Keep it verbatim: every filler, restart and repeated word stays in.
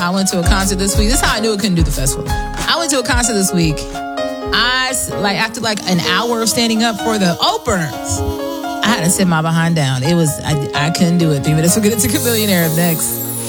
I went to a concert this week. This is how I knew I couldn't do the festival. I went to a concert this week. I, like, after like an hour of standing up for the openers, I had to sit my behind down. It was, I, I couldn't do it. Three minutes, we'll get into Chamillionaire up next.